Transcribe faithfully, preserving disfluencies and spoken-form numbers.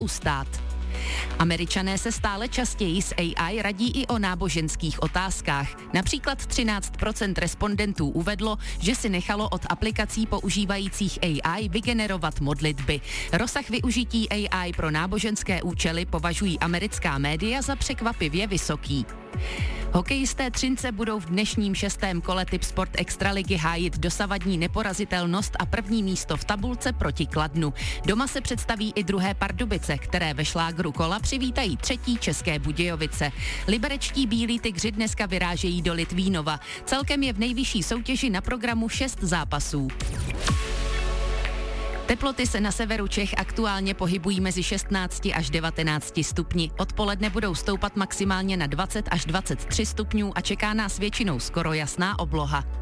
ustát. Američané se stále častěji s A I radí i o náboženských otázkách. Například třináct procent respondentů uvedlo, že si nechalo od aplikací používajících A I vygenerovat modlitby. Rozsah využití A I pro náboženské účely považují americká média za překvapivě vysoký. Hokejisté Třince budou v dnešním šestém kole Tipsport Extraligy hájit dosavadní neporazitelnost a první místo v tabulce proti Kladnu. Doma se představí i druhé Pardubice, které ve šlágru kola přivítají třetí České Budějovice. Liberečtí bílí tygři dneska vyrážejí do Litvínova. Celkem je v nejvyšší soutěži na programu šest zápasů. Teploty se na severu Čech aktuálně pohybují mezi šestnácti až devatenácti stupni. Odpoledne budou stoupat maximálně na dvacet až dvacet tři stupňů a čeká nás většinou skoro jasná obloha.